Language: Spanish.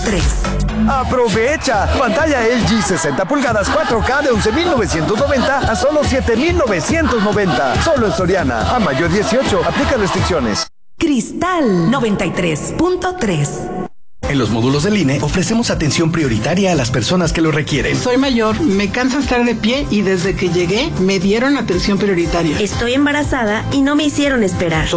¡Aprovecha! Pantalla LG 60 pulgadas 4K de 11,990 a solo 7,990. Solo en Soriana. A mayo 18. Aplica restricciones. Cristal 93.3. En los módulos del INE ofrecemos atención prioritaria a las personas que lo requieren. Soy mayor, me cansa estar de pie y desde que llegué me dieron atención prioritaria. Estoy embarazada y no me hicieron esperar.